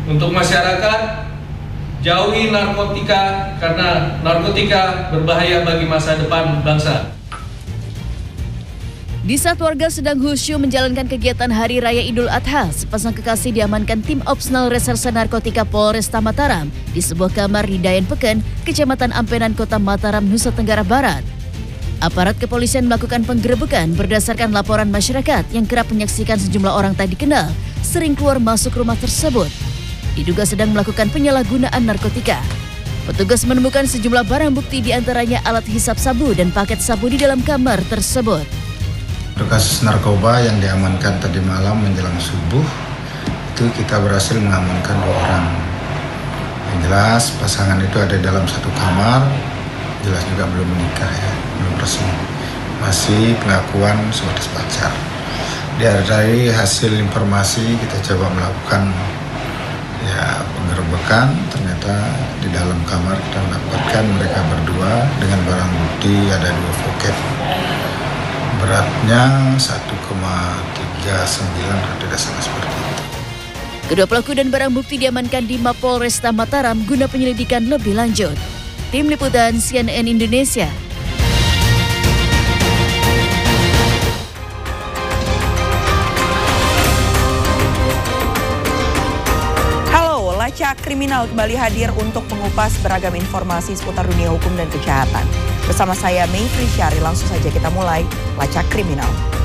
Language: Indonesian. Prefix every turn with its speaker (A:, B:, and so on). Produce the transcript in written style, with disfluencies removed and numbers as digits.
A: Untuk masyarakat, jauhi narkotika karena narkotika berbahaya bagi masa depan bangsa.
B: Di saat warga sedang khusyuk menjalankan kegiatan Hari Raya Idul Adha, sepasang kekasih diamankan tim Opsnal Reserse Narkotika Polresta Mataram di sebuah kamar di Dayan Peken, Kecamatan Ampenan, Kota Mataram, Nusa Tenggara Barat. Aparat kepolisian melakukan penggerebekan berdasarkan laporan masyarakat yang kerap menyaksikan sejumlah orang tak dikenal sering keluar masuk rumah tersebut. Diduga sedang melakukan penyalahgunaan narkotika. Petugas menemukan sejumlah barang bukti, diantaranya alat hisap sabu dan paket sabu di dalam kamar tersebut.
C: Kasus narkoba yang diamankan tadi malam menjelang subuh, itu kita berhasil mengamankan 2 orang. Yang jelas pasangan itu ada dalam satu kamar, jelas juga belum menikah ya, belum resmi. Masih pengakuan sebatas pacar. Dari hasil informasi kita coba melakukan penggerebekan, ternyata di dalam kamar kita mendapatkan mereka berdua dengan barang bukti ada 2 voket. Beratnya 1,39 kalau tidak salah seperti itu.
B: Kedua pelaku dan barang bukti diamankan di Mapolresta Mataram guna penyelidikan lebih lanjut. Tim Liputan CNN Indonesia.
D: Lacak Kriminal kembali hadir untuk mengupas beragam informasi seputar dunia hukum dan kejahatan. Bersama saya, Mayfri Syari, langsung saja kita mulai Lacak Kriminal.